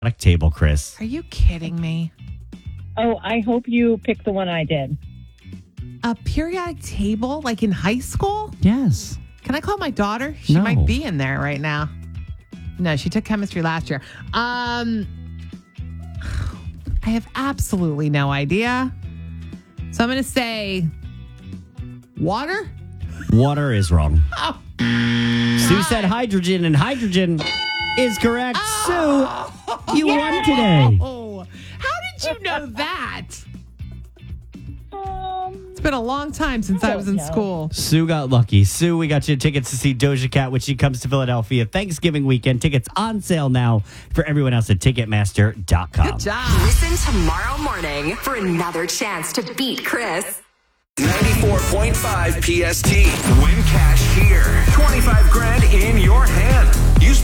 table, Chris. Are you kidding me? Oh, I hope you picked the one I did. A periodic table like in high school? Yes. Can I call my daughter? She No. might be in there right now. No, she took chemistry last year. I have absolutely no idea. So I'm going to say water. Water is wrong. Oh, Sue said hydrogen, and hydrogen is correct. Sue, you won today. oh, how did you know that? It's been a long time since I was in school. Sue got lucky. Sue, we got you tickets to see Doja Cat when she comes to Philadelphia Thanksgiving weekend. Tickets on sale now for everyone else at Ticketmaster.com. Good job. Listen tomorrow morning for another chance to beat Chris. 94.5 PST. Win cash here. 25 grand in your hand. Use